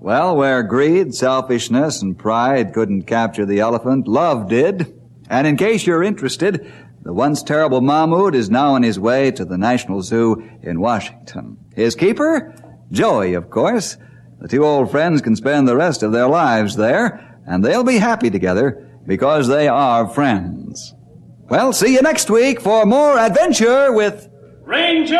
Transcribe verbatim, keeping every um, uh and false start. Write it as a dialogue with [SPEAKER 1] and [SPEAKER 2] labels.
[SPEAKER 1] Well, where greed, selfishness, and pride couldn't capture the elephant, love did. And in case you're interested, the once terrible Mahmoud is now on his way to the National Zoo in Washington. His keeper? Joey, of course. The two old friends can spend the rest of their lives there, and they'll be happy together because they are friends. Well, see you next week for more adventure with Ranger